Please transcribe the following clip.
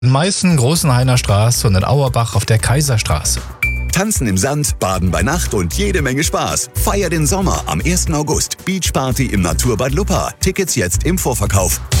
In Meißen, Großenhainer Straße und in Auerbach auf der Kaiserstraße. Tanzen im Sand, Baden bei Nacht und jede Menge Spaß. Feier den Sommer am 1. August. Beachparty im Naturbad Luppa. Tickets jetzt im Vorverkauf.